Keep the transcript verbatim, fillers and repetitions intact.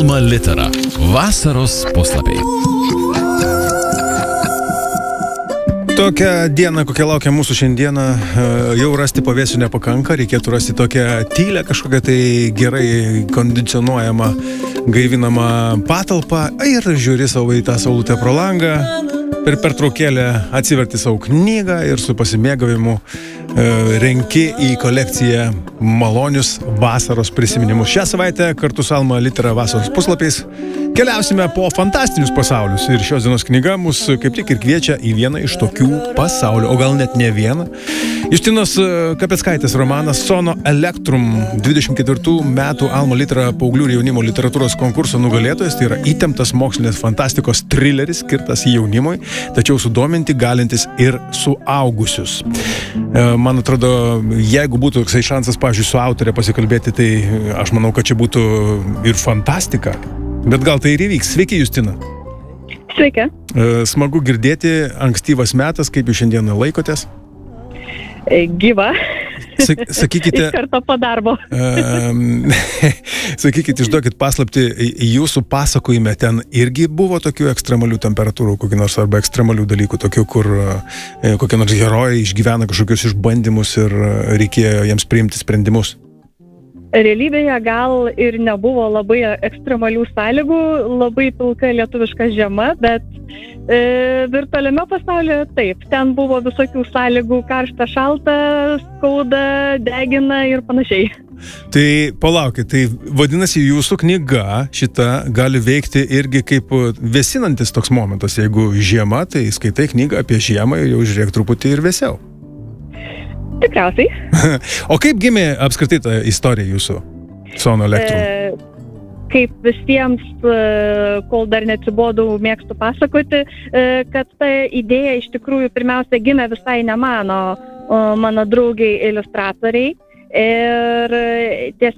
Alma Litera. Vasaros puslapiai. Tokią dieną, kokią laukia mūsų šiandieną, jau rasti pavėsių nepakanka, reikėtų rasti tokią tylę, kažkokią tai gerai kondicionuojamą, gaivinamą patalpą ir žiūri savo į tą saulutę pro langą, per pertraukėlę atsiverti savo knygą ir su pasimėgavimu renki į kolekciją malonius vasaros prisiminimus. Šią savaitę kartu su Alma Litera vasaros puslapiais keliausime po fantastinius pasaulius ir šios dienos knyga mus kaip tik ir kviečia į vieną iš tokių pasaulių, o gal net ne vieną. Justinos Kapeckaitės romanas Sono Electrum, dvidešimt ketvirtų metų Alma Litera paauglių ir jaunimo literatūros konkurso nugalėtojas, tai yra įtemptas mokslinės fantastikos trileris skirtas jaunimui, tačiau sudominti galintis ir suaugusius. Man atrodo, jeigu būtų toksai šansas, pavyzdžiui, su autorė pasikalbėti, tai aš manau, kad čia būtų ir fantastika. Bet gal tai ir įvyks. Sveiki, Justina. Sveiki. Smagu girdėti, ankstyvas metas, kaip jūs šiandieną laikotės? Gyva. Sakykite... Iš karto po darbo. Sakykite, išduokit paslaptį, jūsų pasakojime ten irgi buvo tokių ekstremalių temperatūrų, kokių nors arba ekstremalių dalykų, tokių, kur kokie nors herojai išgyvena kažkokius išbandymus ir reikėjo jiems priimti sprendimus? Realybėje gal ir nebuvo labai ekstremalių sąlygų, labai pilka lietuviška žiema, bet e, virtualiame pasaulyje taip, ten buvo visokių sąlygų, karšta, šalta, skauda, degina ir panašiai. Tai palaukit, tai vadinasi, jūsų knyga šita gali veikti irgi kaip vėsinantis toks momentas. Jeigu žiema, tai skaitai knygą apie žiemą ir jau žiūrėk truputį ir vėsiau. Tikriausiai. O kaip gimė apskritai ta istorija jūsų Sono Electrum? E, kaip visiems, kol dar neatsibodau, mėgstu pasakoti, kad ta idėja iš tikrųjų pirmiausia gimė visai ne mano, mano draugiai iliustratoriai. Ir ties,